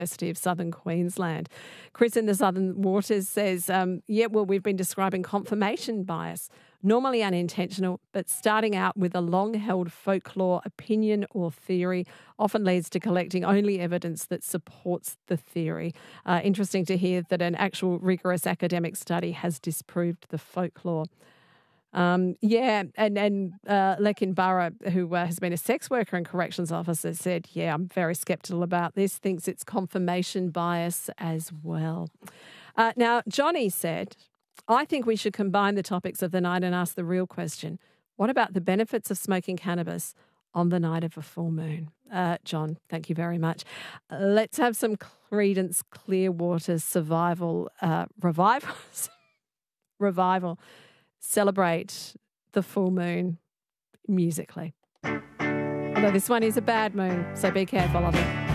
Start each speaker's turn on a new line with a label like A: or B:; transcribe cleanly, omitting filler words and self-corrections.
A: University of Southern Queensland. Chris in the Southern Waters says, we've been describing confirmation bias, normally unintentional, but starting out with a long-held folklore opinion or theory often leads to collecting only evidence that supports the theory. Interesting to hear that an actual rigorous academic study has disproved the folklore. Lekin Burra, who has been a sex worker and corrections officer, said, I'm very sceptical about this, thinks it's confirmation bias as well. Now, Johnny said, I think we should combine the topics of the night and ask the real question. What about the benefits of smoking cannabis on the night of a full moon? John, thank you very much. Let's have some Creedence Clearwater revival. Celebrate the full moon musically. Although this one is a bad moon, so be careful of it.